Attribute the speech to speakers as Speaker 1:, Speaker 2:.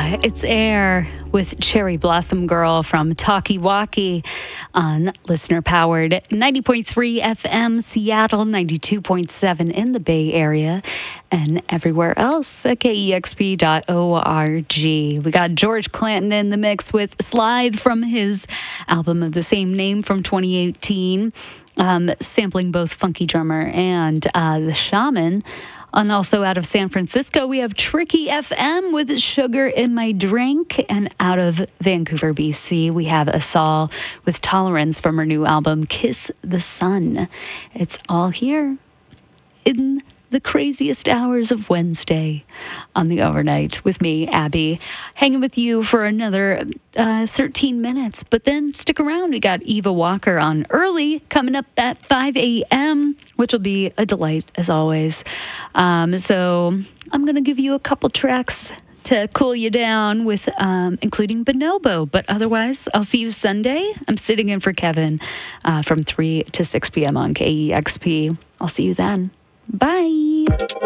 Speaker 1: It's Air with Cherry Blossom Girl from Talkie Walkie on listener-powered 90.3 FM Seattle, 92.7 in the Bay Area, and everywhere else at kexp.org. We got George Clanton in the mix with Slide from his album of the same name from 2018, sampling both Funky Drummer and The Shaman. And also out of San Francisco, we have Tricky FM with Sugar in My Drink. And out of Vancouver, BC, we have Asal with Tolerance from her new album, Kiss the Sun. It's all here in the craziest hours of Wednesday on the overnight with me, Abby, hanging with you for another 13 minutes. But then stick around. We got Eva Walker on early coming up at 5 a.m., which will be a delight as always. So I'm going to give you a couple tracks to cool you down with, including Bonobo. But otherwise, I'll see you Sunday. I'm sitting in for Kevin from 3 to 6 p.m. on KEXP. I'll see you then. Bye.